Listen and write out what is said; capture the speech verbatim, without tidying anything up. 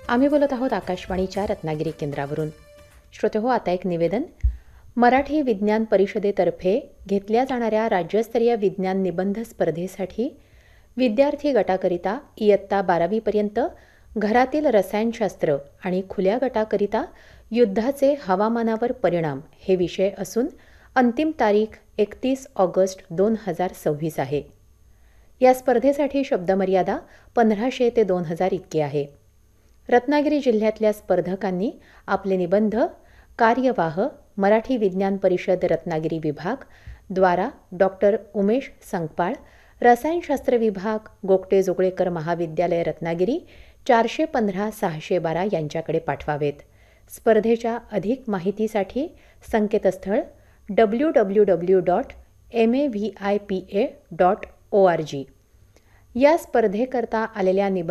आम्ही बोलत आहोत आकाशवाणीच्या रत्नागिरी केंद्रावरून. श्रोतेहो, आता एक निवेदन. मराठी विज्ञान परिषदेतर्फे घेतल्या जाणाऱ्या राज्यस्तरीय विज्ञान निबंध स्पर्धेसाठी विद्यार्थी गटाकरिता इयत्ता बारावीपर्यंत घरातील रसायनशास्त्र आणि खुल्या गटाकरिता युद्धाचे हवामानावर परिणाम हे विषय असून अंतिम तारीख एकतीस ऑगस्ट दोन हजार सव्वीस आहे. या स्पर्धेसाठी शब्दमर्यादा पंधराशे ते दोन हजार इतकी आहे. रत्नागिरी जिल्ह्यातल्या स्पर्धकांनी आपले निबंध कार्यवाह मराठी विज्ञान परिषद रत्नागिरी विभाग द्वारा डॉक्टर उमेश संकपाळ, रसायनशास्त्र विभाग गोगटे जोगळेकर महाविद्यालय रत्नागिरी चारशे पंधरा सहाशे बारा यांच्याकडे पाठवावेत. स्पर्धेच्या अधिक माहितीसाठी संकेतस्थळ W W W dot M A V I P A dot O R G. या स्पर्धेकरता आलेल्या निबंध